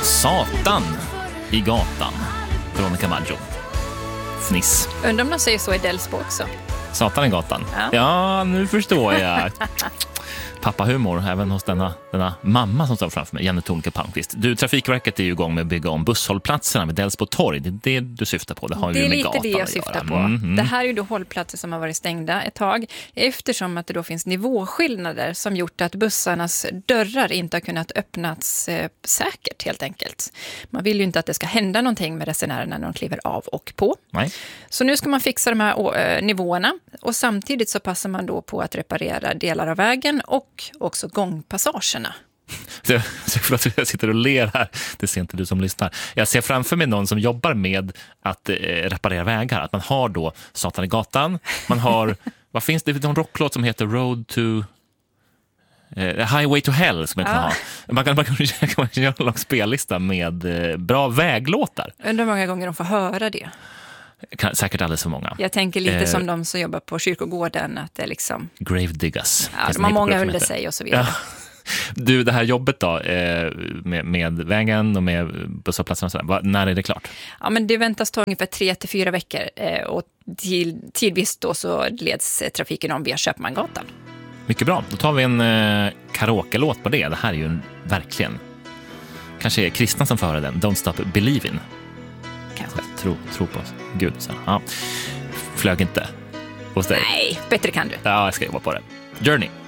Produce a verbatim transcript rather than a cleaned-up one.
Satan i gatan. Veronica Maggio. Fniss. Undrar om de säger så i Delsbo också. Satan i gatan. Ja, ja nu förstår jag. Pappahumor även hos denna, denna mamma som står framför mig, Jenny Thornke Palmqvist. Du, Trafikverket är ju igång med att bygga om busshållplatserna vid Delsbo torg. Det är det du syftar på. Det har det ju är med lite gatan det jag att syftar göra. på. Mm, mm. Det här är ju då hållplatser som har varit stängda ett tag eftersom att det då finns nivåskillnader som gjort att bussarnas dörrar inte har kunnat öppnas eh, säkert helt enkelt. Man vill ju inte att det ska hända någonting med resenärerna när de kliver av och på. Nej. Så nu ska man fixa de här äh, nivåerna och samtidigt så passar man då på att reparera delar av vägen och också gångpassagerna. Så, så förlåt, jag sitter och ler här. Det ser inte du som lyssnar. Jag ser framför mig någon som jobbar med att eh, reparera vägar. Att man har då Satan i gatan. Man har, vad finns det? Det är en rocklåt som heter Road to... Eh, Highway to Hell som jag kan ah. ha. Man kan, man kan, man kan göra en lång spellista med eh, bra väglåtar. Undrar hur många gånger de får höra det. Kan, säkert alldeles för många. Jag tänker lite eh, som de som jobbar på kyrkogården. Att det är liksom... Grave diggers. Ja, de har många under sig och så vidare. Ja. Du, det här jobbet då eh, med, med vägen och med busshållplatserna och sådär, vad, när är det klart? Ja, men det väntas ta ungefär tre till fyra veckor eh, och till, tidvis då så leds eh, trafiken om via Köpmangatan. Mycket bra, då tar vi en eh, karaoke-låt på det. Det här är ju en, verkligen, kanske är kristna som får höra den. Don't Stop Believin'. Kanske. Tro, tro på oss. Gud, så. Ja. Flög inte hos dig. Nej, bättre kan du. Ja, jag ska jobba på det. Journey.